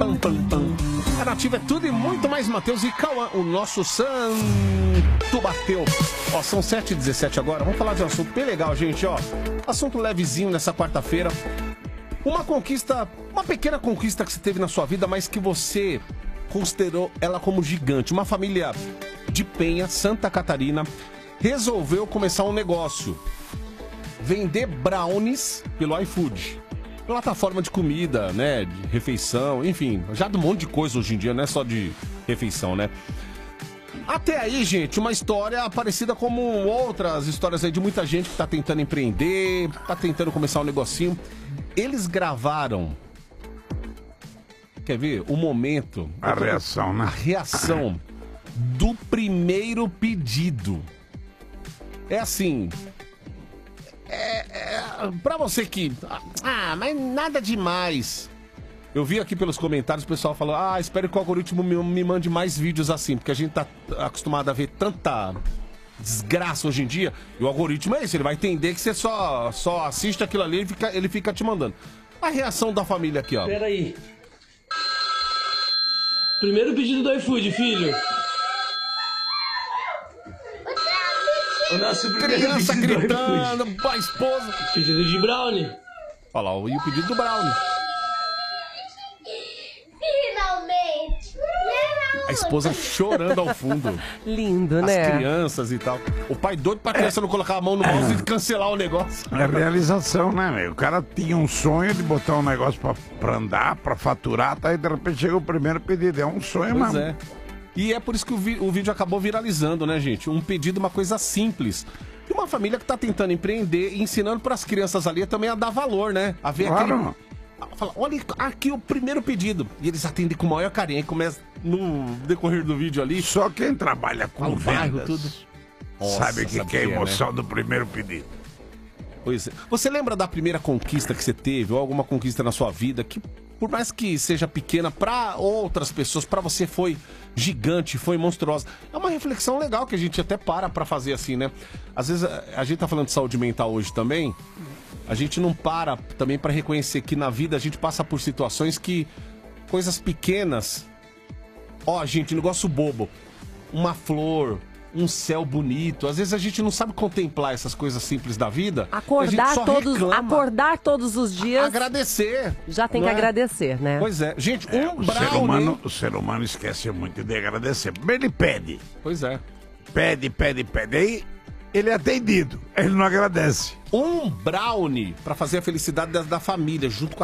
Pam, pam, pam. A Nativa é tudo e muito mais. Matheus e Cauã, o nosso santo bateu. Ó, são 7h17 agora. Vamos falar de um assunto bem legal, gente, ó. Assunto levezinho nessa quarta-feira. Uma conquista, uma pequena conquista que você teve na sua vida, mas que você considerou ela como gigante. Uma família de Penha, Santa Catarina, resolveu começar um negócio. Vender brownies pelo iFood. Plataforma de comida, né, de refeição, enfim, já de um monte de coisa hoje em dia, não é só de refeição, né? Até aí, gente, uma história parecida como outras histórias aí de muita gente que tá tentando empreender, tá tentando começar um negocinho. Eles gravaram, quer ver, o momento... A reação, né? A reação do primeiro pedido. É assim... Pra você que... mas nada demais. Eu vi aqui pelos comentários o pessoal falou: espero que o algoritmo me mande mais vídeos assim, porque a gente tá acostumado a ver tanta desgraça hoje em dia. E o algoritmo é isso, ele vai entender que você só assiste aquilo ali e ele fica te mandando. A reação da família aqui, ó. Pera aí. Primeiro pedido do iFood, filho. O nosso Criança gritando, a esposa. Pedido de brownie. Olha lá, e o pedido do brownie. Finalmente! A esposa chorando ao fundo. Lindo, né? As crianças e tal. O pai doido pra criança não colocar a mão no mouse e cancelar o negócio. É realização, né, meu? O cara tinha um sonho de botar um negócio pra andar, pra faturar, tá? E de repente chega o primeiro pedido. É um sonho Pois mesmo. é. E é por isso que o vídeo acabou viralizando, né, gente? Um pedido, uma coisa simples. E uma família que tá tentando empreender e ensinando pras crianças ali também a dar valor, né? A ver Claro. Fala, olha aqui o primeiro pedido. E eles atendem com o maior carinho. Aí começa no decorrer do vídeo ali. Só quem trabalha com o bairro, vendas tudo. sabe o que é a emoção né? do primeiro pedido. Pois é. Você lembra da primeira conquista que você teve, ou alguma conquista na sua vida, que por mais que seja pequena, pra outras pessoas, pra você foi gigante, foi monstruosa? É uma reflexão legal que a gente até pra fazer assim, né? Às vezes a gente tá falando de saúde mental hoje também, a gente não para também pra reconhecer que na vida a gente passa por situações que coisas pequenas, gente, negócio bobo, uma flor, um céu bonito. Às vezes a gente não sabe contemplar essas coisas simples da vida. Acordar todos os dias. Agradecer. Já tem que agradecer, né? Pois é. Gente, O ser humano esquece muito de agradecer. Ele pede. Pois é. Pede. Aí ele é atendido. Ele não agradece. Um brownie pra fazer a felicidade da família, junto com a